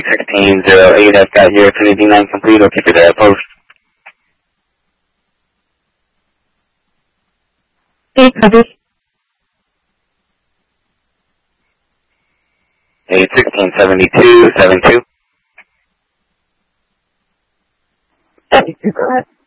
61608, I've got your Trinity 9 complete. I'll keep it at post. Hey, copy. 167272. 72, go ahead.